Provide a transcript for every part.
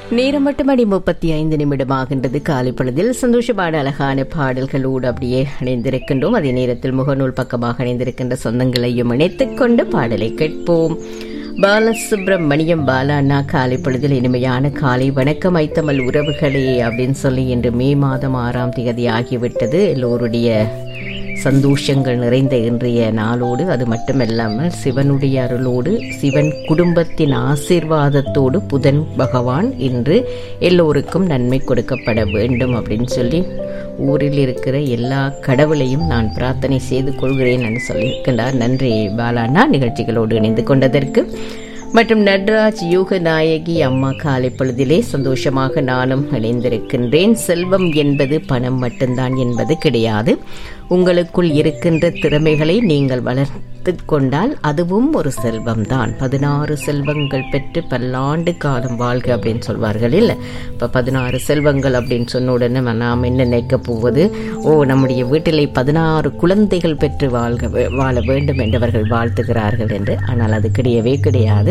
நேரம் மட்டும் 35 நிமிடமாகின்றது. காலை பொழுதில் சந்தோஷமான அழகான பாடல்களோடு அப்படியே இணைந்திருக்கின்றோம். அதே நேரத்தில் முகநூல் பக்கமாக இணைந்திருக்கின்ற சொந்தங்களையும் இணைத்துக் கொண்டு பாடலை கேட்போம். பாலசுப்ரமணியம் பாலாண்ணா காலை பொழுதில் இனிமையான காலை வணக்கம் ஐத்தமிழ் உறவுகளே அப்படின்னு சொல்லி இன்று மே மாதம் 6ஆம் தேதி ஆகிவிட்டது. எல்லோருடைய சந்தோஷங்கள் நிறைந்த இன்றைய நாளோடு அது மட்டுமல்லாமல் சிவனுடைய அருளோடு சிவன் குடும்பத்தின் ஆசீர்வாதத்தோடு புதன் பகவான் இன்று எல்லோருக்கும் நன்மை கொடுக்கப்பட வேண்டும் அப்படின்னு சொல்லி ஊரில் இருக்கிற எல்லா கடவுளையும் நான் பிரார்த்தனை செய்து கொள்கிறேன் என்று சொல்லியிருக்கின்றார். நன்றி பாலாண்ணா நிகழ்ச்சிகளோடு இணைந்து கொண்டதற்கு. மற்றும் நட்ராஜ் யூக நாயகி அம்மா காலை பொழுதிலே சந்தோஷமாக நானும் இணைந்திருக்கின்றேன். செல்வம் என்பது பணம் மட்டும்தான் என்பது கிடையாது. உங்களுக்குள் இருக்கின்ற திறமைகளை நீங்கள் வளர்த்து கொண்டால் அதுவும் ஒரு செல்வம் தான். 16 செல்வங்கள் பெற்று பல்லாண்டு காலம் வாழ்க அப்படின்னு சொல்வார்கள் இல்லை? இப்போ 16 செல்வங்கள் அப்படின்னு சொன்ன உடனே நாம் என்ன நினைக்க போவது, நம்முடைய வீட்டிலே 16 குழந்தைகள் பெற்று வாழ வேண்டும் என்றவர்கள் வாழ்த்துகிறார்கள் என்று. ஆனால் அது கிடையவே கிடையாது.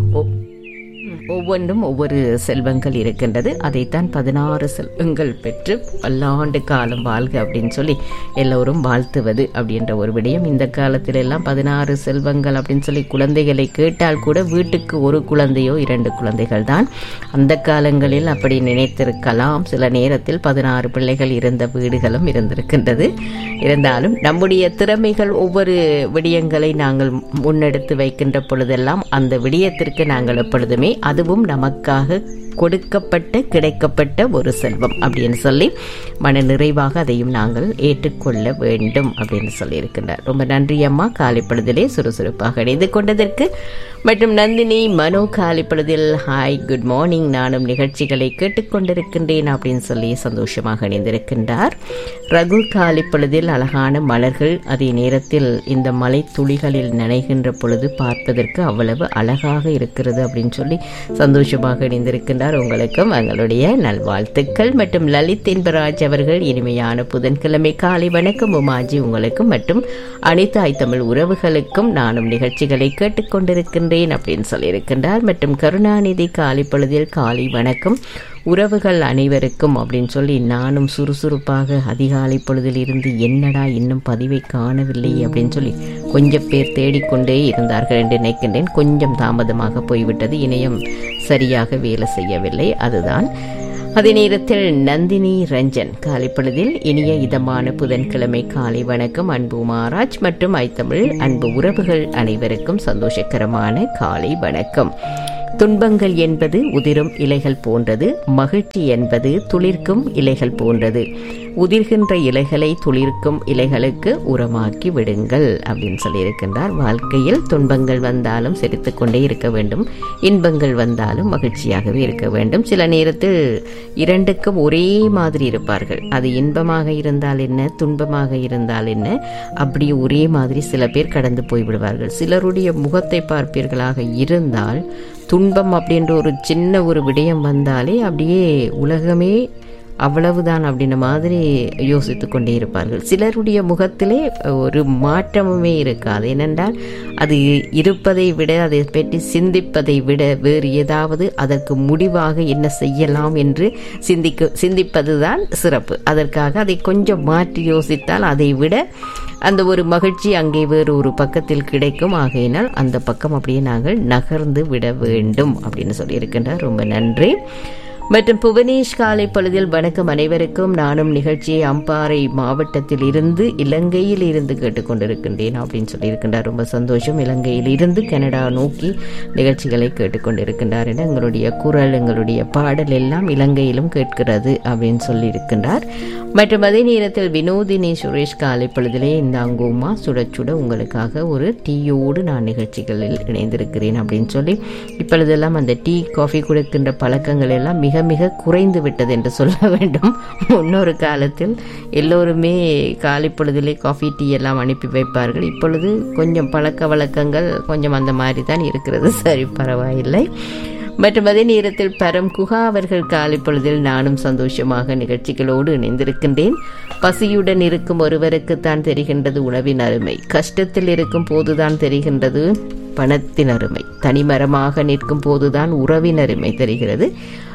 ஒவ்வொன்றும் ஒவ்வொரு செல்வங்கள் இருக்கின்றது. அதைத்தான் 16 செல்வங்கள் பெற்று பல்லாண்டு காலம் வாழ்க அப்படின்னு சொல்லி எல்லோரும் வாழ்த்துவது அப்படின்ற ஒரு விடயம். இந்த காலத்தில் எல்லாம் 16 செல்வங்கள் அப்படின்னு சொல்லி குழந்தைகளை கேட்டால் கூட வீட்டுக்கு ஒரு குழந்தையோ 2 குழந்தைகள் தான். அந்த காலங்களில் அப்படி நினைத்திருக்கலாம். சில நேரத்தில் 16 பிள்ளைகள் இருந்த வீடுகளும் இருந்திருக்கின்றது. இருந்தாலும் நம்முடைய திறமைகள் ஒவ்வொரு விடயங்களை நாங்கள் முன்னெடுத்து வைக்கின்ற பொழுதெல்லாம் அந்த விடயத்திற்கு நாங்கள் எப்பொழுதுமே அதுவும் நமக்காக கொடுக்கப்பட்ட கிடைக்கப்பட்ட ஒரு செல்வம் அப்படின்னு சொல்லி மன நிறைவாக அதையும் நாங்கள் ஏற்றுக்கொள்ள வேண்டும் அப்படின்னு சொல்லி இருக்கின்றார். ரொம்ப நன்றி அம்மா காலை பொழுதிலே சுறுசுறுப்பாக இணைந்து கொண்டதற்கு. மற்றும் நந்தினி மனோ காலை பொழுதில் ஹாய் குட் மார்னிங், நானும் நிகழ்ச்சிகளை கேட்டுக்கொண்டிருக்கின்றேன் அப்படின்னு சொல்லி சந்தோஷமாக இணைந்திருக்கின்றார். ரகு காலை பொழுதில் அழகான மலர்கள், அதே நேரத்தில் இந்த மலை துளிகளில் நனைகின்ற பொழுது பார்ப்பதற்கு அவ்வளவு அழகாக இருக்கிறது அப்படின்னு சொல்லி சந்தோஷமாக இணைந்திருக்கின்றார். உங்களுக்கும் எங்களுடைய நல்வாழ்த்துக்கள். மற்றும் லலித் என்பராஜ் அவர்கள் இனிமையான புதன்கிழமை காலை வணக்கம் உமாஜி உங்களுக்கும் மற்றும் அனைத்து ஐத்தமிழ் உறவுகளுக்கும் நானும் நிகழ்ச்சிகளை கேட்டுக்கொண்டிருக்கின்றேன் அப்படின்னு சொல்லியிருக்கின்றார். மற்றும் கருணாநிதி காலை பொழுதில் காலை வணக்கம் உறவுகள் அனைவருக்கும் அப்படின்னு சொல்லி நானும் சுறுசுறுப்பாக அதிகாலை பொழுதில் இருந்து என்னடா இன்னும் பதிவை காணவில்லை அப்படின்னு சொல்லி கொஞ்சம் பேர் தேடிக்கொண்டே இருந்தார்கள் என்று நினைக்கின்றேன். கொஞ்சம் தாமதமாக போய்விட்டது, இணையம் சரியாக வேலை செய்யவில்லை, அதுதான். அதே நேரத்தில் நந்தினி ரஞ்சன் காலை பொழுதில் இனிய இதமான புதன்கிழமை காலை வணக்கம் அன்பு மாராஜ் மற்றும் ஐத்தமிழ் அன்பு உறவுகள் அனைவருக்கும் சந்தோஷகரமான காலை வணக்கம். துன்பங்கள் என்பது உதிரும் இலைகள் போன்றது, மகிழ்ச்சி என்பது துளிர்க்கும் இலைகள் போன்றது. உதிர்கின்ற இலைகளை துளிர்க்கும் இலைகளுக்கு உரமாக்கி விடுங்கள் அப்படின்னு சொல்லியிருக்கின்றார். வாழ்க்கையில் துன்பங்கள் வந்தாலும் சிரித்து கொண்டே இருக்க வேண்டும், இன்பங்கள் வந்தாலும் மகிழ்ச்சியாகவே இருக்க வேண்டும். சில நேரத்தில் இரண்டுக்கும் ஒரே மாதிரி இருப்பார்கள். அது இன்பமாக இருந்தால் என்ன, துன்பமாக இருந்தால் என்ன, அப்படி ஒரே மாதிரி சில பேர் கடந்து போய்விடுவார்கள். சிலருடைய முகத்தை பார்ப்பீர்களாக இருந்தால் துன்பம் அப்படின்ற ஒரு சின்ன ஒரு விடயம் வந்தாலே அப்படியே உலகமே அவ்வளவுதான் அப்படின்ற மாதிரி யோசித்து கொண்டே இருப்பார்கள். சிலருடைய முகத்திலே ஒரு மாற்றமுமே இருக்காது. ஏனென்றால் அது இருப்பதை விட, அதை பற்றி சிந்திப்பதை விட வேறு ஏதாவது அதற்கு முடிவாக என்ன செய்யலாம் என்று சிந்திப்பதுதான் சிறப்பு. அதற்காக அதை கொஞ்சம் மாற்றி யோசித்தால் அதை விட அந்த ஒரு மகிழ்ச்சி அங்கே வேறு ஒரு பக்கத்தில் கிடைக்கும். ஆகையினால் அந்த பக்கம் அப்படியே நாங்கள் நகர்ந்து விட வேண்டும் அப்படின்னு சொல்லியிருக்கின்றார். ரொம்ப நன்றி. மற்றும் புவனேஷ் காலை பொழுதில் வணக்கம் அனைவருக்கும், நானும் நிகழ்ச்சியை அம்பாறை மாவட்டத்தில் இருந்து இலங்கையில் இருந்து கேட்டுக்கொண்டிருக்கின்றேன் அப்படின்னு சொல்லியிருக்கின்றார். ரொம்ப சந்தோஷம். இலங்கையில் இருந்து கனடா நோக்கி நிகழ்ச்சிகளை கேட்டுக்கொண்டிருக்கின்றார் என எங்களுடைய குரல் எங்களுடைய பாடல் எல்லாம் இலங்கையிலும் கேட்கிறது அப்படின்னு சொல்லியிருக்கின்றார். மற்றும் அதே நேரத்தில் வினோதினி சுரேஷ் காலை பொழுதிலே இந்த அங்கோமா சுட சுட உங்களுக்காக ஒரு டீயோடு நான் நிகழ்ச்சிகளில் இணைந்திருக்கிறேன் அப்படின்னு சொல்லி இப்பொழுதெல்லாம் அந்த டீ காஃபி கொடுக்கின்ற பழக்கங்கள் எல்லாம் மிக மிக குறைந்து விட்டது என்று சொல்ல வேண்டும். முன்னொரு காலத்தில் எல்லோருமே காலை பொழுதிலே காஃபி டீ எல்லாம் அனுப்பி வைப்பார்கள். இப்பொழுது கொஞ்சம் பழக்க வழக்கங்கள் கொஞ்சம் அந்த மாதிரி தான் இருக்கிறது. சரி, பரவாயில்லை. மற்றும் அதே நேரத்தில் பரம் குஹா அவர்கள் காலை பொழுதில் நானும் சந்தோஷமாக நிகழ்ச்சிகளோடு இணைந்திருக்கின்றேன். பசியுடன் இருக்கும் ஒருவருக்குத்தான் தெரிகின்றது உணவின் அருமை, கஷ்டத்தில் இருக்கும் போதுதான் தெரிகின்றது பணத்தின் அருமை, தனிமரமாக நிற்கும் போதுதான் உறவின் அருமை தெரிகிறது,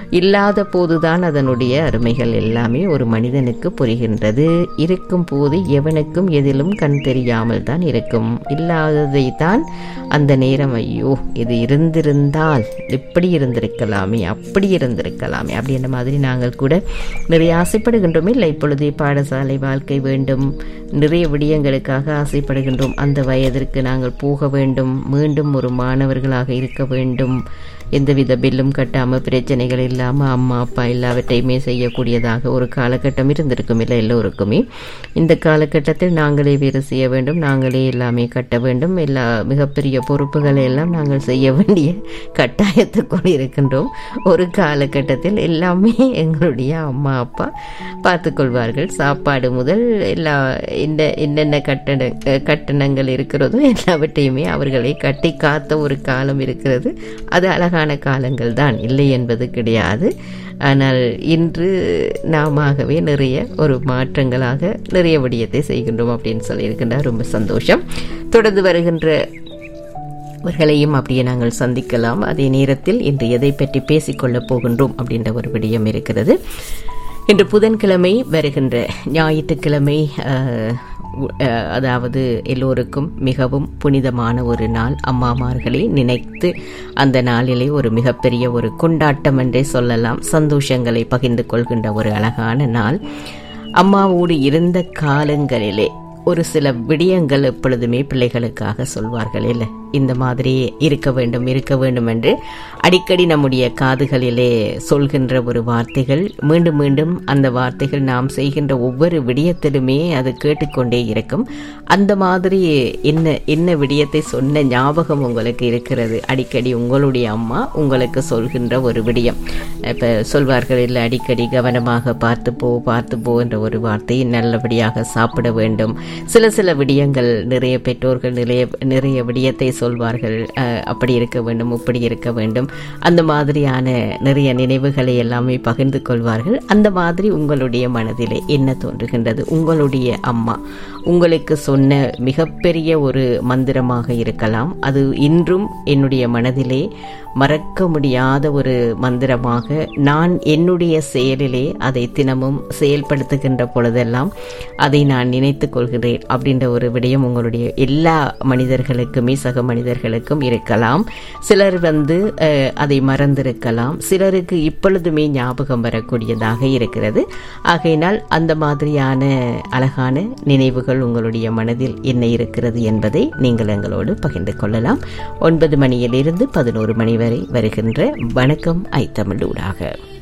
இல்லாத போதுதான் அதனுடைய அருமைகள் எல்லாமே ஒரு மனிதனுக்கு புரிகின்றது. இருக்கும் போது எவனுக்கும் எதிலும் கண் தெரியாமல் தான் இருக்கும். இல்லாததை தான் அந்த நேரம் ஐயோ இது இருந்திருந்தால் இப்படி இருந்திருக்கலாமே, அப்படி இருந்திருக்கலாமே அப்படின்ற மாதிரி நாங்கள் கூட நிறைய ஆசைப்படுகின்றோம். இல்லை, இப்பொழுதே பாடசாலை வாழ்க்கை வேண்டும், நிறைய விடயங்களுக்காக ஆசைப்படுகின்றோம். அந்த வயதிற்கு நாங்கள் போக வேண்டும், மீண்டும் ஒரு மாணவர்களாக இருக்க வேண்டும், எந்தவித பில்லும் கட்டாமல் பிரச்சனைகள் இல்லாமல் அம்மா அப்பா எல்லாவற்றையுமே செய்யக்கூடியதாக ஒரு காலகட்டம் இருந்திருக்கும் இல்லை எல்லோருக்குமே. இந்த காலகட்டத்தில் நாங்களே வேறு செய்ய வேண்டும், நாங்களே எல்லாமே கட்ட வேண்டும், எல்லா மிகப்பெரிய பொறுப்புகளை எல்லாம் நாங்கள் செய்ய வேண்டிய கட்டாயத்துக்குள் இருக்கின்றோம். ஒரு காலகட்டத்தில் எல்லாமே எங்களுடைய அம்மா அப்பா பார்த்துக்கொள்வார்கள். சாப்பாடு முதல் எல்லா என்னென்ன கட்டணங்கள் இருக்கிறதோ எல்லாவற்றையுமே அவர்களை கட்டி காத்த ஒரு காலம் இருக்கிறது. அது அழகான காலங்கள் தான், இல்லை என்பது கிடையாது. ஆனால் இன்று நாமவே நிறைய ஒரு மாற்றங்களாக நிறைய விடயத்தை செய்கின்றோம் அப்படின்னு சொல்லியிருக்கின்றார். ரொம்ப சந்தோஷம். தொடர்ந்து வருகின்ற அவர்களையும் அப்படியே நாங்கள் சந்திக்கலாம். அதே நேரத்தில் இன்று எதை பற்றி பேசிக்கொள்ளப் போகின்றோம் அப்படின்ற ஒரு விடயம் இருக்கிறது. இன்று புதன்கிழமை, வருகின்ற ஞாயிற்றுக்கிழமை, அதாவது எல்லோருக்கும் மிகவும் புனிதமான ஒரு நாள். அம்மாமார்களை நினைத்து அந்த நாளிலே ஒரு மிகப்பெரிய ஒரு கொண்டாட்டம் என்றே சொல்லலாம். சந்தோஷங்களை பகிர்ந்து கொள்கின்ற ஒரு அழகான நாள். அம்மாவோடு இருந்த காலங்களிலே ஒரு சில விடயங்கள் எப்பொழுதுமே பிள்ளைகளுக்காக சொல்வார்கள் இல்லை, இந்த மாதிரி இருக்க வேண்டும் இருக்க வேண்டும் என்று அடிக்கடி நம்முடைய காதுகளிலே சொல்கின்ற ஒரு வார்த்தைகள். மீண்டும் மீண்டும் அந்த வார்த்தைகள் நாம் செய்கின்ற ஒவ்வொரு விடயத்திலுமே அது கேட்டுக்கொண்டே இருக்கும். அந்த மாதிரி என்ன விடயத்தை சொன்ன ஞாபகம் உங்களுக்கு இருக்கிறது? அடிக்கடி உங்களுடைய அம்மா உங்களுக்கு சொல்கின்ற ஒரு விடயம். இப்போ சொல்வார்கள் இல்லை, அடிக்கடி கவனமாக பார்த்து போ என்ற ஒரு வார்த்தையை, நல்லபடியாக சாப்பிட வேண்டும், சில விடயங்கள் நிறைய பெற்றோர்கள் நிறைய விடயத்தை சொல்வார்கள். அப்படி இருக்க வேண்டும், இப்படி இருக்க வேண்டும், அந்த மாதிரியான நிறைய நினைவுகளை எல்லாமே பகிர்ந்து கொள்வார்கள். அந்த மாதிரி உங்களுடைய மனதிலே என்ன தோன்றுகின்றது? உங்களுடைய அம்மா உங்களுக்கு சொன்ன மிகப்பெரிய ஒரு மந்திரமாக இருக்கலாம். அது இன்றும் என்னுடைய மனதிலே மறக்க முடியாத ஒரு மந்திரமாக, நான் என்னுடைய செயலிலே அதை தினமும் செயல்படுத்துகின்ற பொழுதெல்லாம் அதை நான் நினைத்து கொள்கிறேன் அப்படின்ற ஒரு விடயம் உங்களுடைய எல்லா மனிதர்களுக்குமே, சக மனிதர்களுக்கும் இருக்கலாம். சிலர் அதை மறந்திருக்கலாம், சிலருக்கு இப்பொழுதுமே ஞாபகம் வரக்கூடியதாக இருக்கிறது. ஆகையினால் அந்த மாதிரியான அழகான நினைவுகள் உங்களுடைய மனதில் என்ன இருக்கிறது என்பதை நீங்கள் எங்களோடு பகிர்ந்து கொள்ளலாம். 9 மணியிலிருந்து 11 மணி வரை வருகின்ற வணக்கம் ஐ தமிழ் ஊடாக.